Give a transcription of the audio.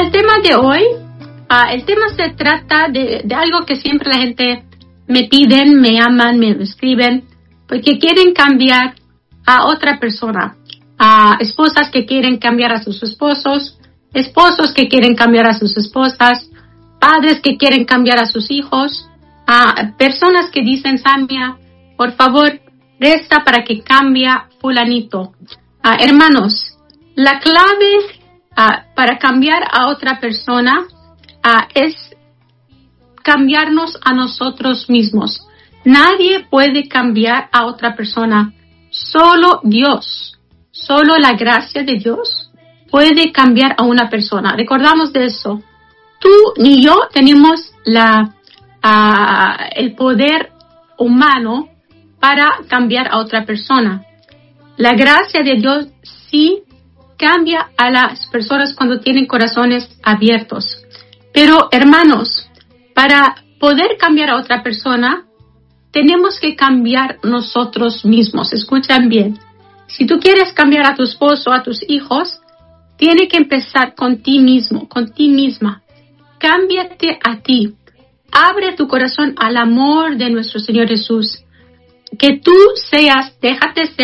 el tema de hoy, el tema se trata de algo que siempre la gente me piden, me llaman, me escriben, porque quieren cambiar a otra persona. Esposas que quieren cambiar a sus esposos, esposos que quieren cambiar a sus esposas, padres que quieren cambiar a sus hijos, personas que dicen, Samia, por favor, resta para que cambie fulanito. Hermanos, la clave para cambiar a otra persona es cambiarnos a nosotros mismos. Nadie puede cambiar a otra persona. Solo Dios, solo la gracia de Dios puede cambiar a una persona. Recordamos de eso. Tú ni yo tenemos el poder humano para cambiar a otra persona. La gracia de Dios sí cambia a las personas cuando tienen corazones abiertos. Pero, hermanos, para poder cambiar a otra persona, tenemos que cambiar nosotros mismos. Escuchan bien. Si tú quieres cambiar a tu esposo, a tus hijos, tiene que empezar con ti mismo, con ti misma. Cámbiate a ti. Abre tu corazón al amor de nuestro Señor Jesús. Que tú seas, déjate ser